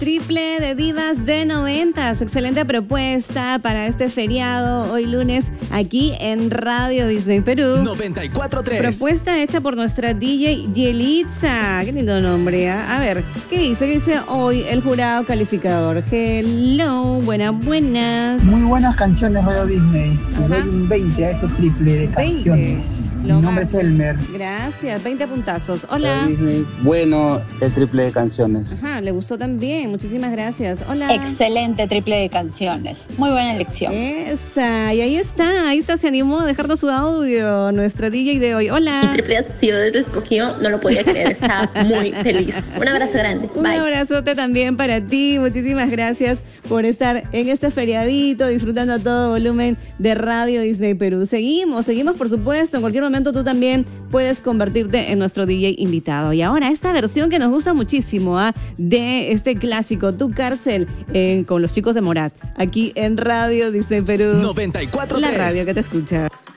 Triple de divas de noventas. Excelente propuesta para este feriado, hoy lunes, aquí en Radio Disney Perú. 94.3. Propuesta hecha por nuestra DJ Yelitza. Qué lindo nombre, ¿eh? A ver, ¿qué dice? ¿Qué dice hoy el jurado calificador? Hello, buenas. Muy buenas canciones Radio Disney. Le doy un 20 a ese triple de 20. canciones. Mi nombre es Elmer. Gracias, 20 puntazos. Hola. Radio Disney, bueno, el triple de canciones. Ajá, le gustó también. Muchísimas gracias. Hola. Excelente triple de canciones. Muy buena elección. Esa, y ahí está, se animó a dejarnos su audio, nuestra DJ de hoy. Hola. Mi triple ha sido escogido, no lo podía creer, estaba muy feliz. Un abrazo grande. Un Bye. abrazote también para ti. Muchísimas gracias por estar en este feriadito, disfrutando a todo volumen de Radio Disney Perú. Seguimos por supuesto. En cualquier momento tú también puedes convertirte en nuestro DJ invitado. Y ahora esta versión que nos gusta muchísimo, de este clásico, Tu Cárcel, con los chicos de Morat, aquí en Radio Disney Perú. 94.3. La radio que te escucha.